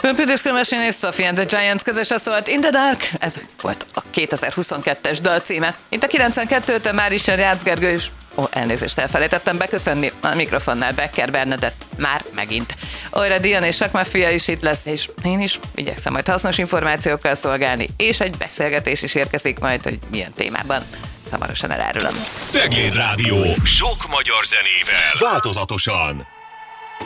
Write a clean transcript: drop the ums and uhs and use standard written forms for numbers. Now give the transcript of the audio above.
Pömpödőszkő Machine és Sophie and the Giants közösen szólt In the Dark. Ez volt a 2022-es dal címe. Itt a 92-től már is a Rácz Gergő is. Elnézést, elfelejtettem beköszönni. A mikrofonnál Becker Bernadett már megint. Olyra Dion és Sakma fia is itt lesz, és én is igyekszem majd hasznos információkkal szolgálni, és egy beszélgetés is érkezik majd, hogy milyen témában. Hamarosan elárulom. Cegléd Rádió. Sok magyar zenével. Változatosan.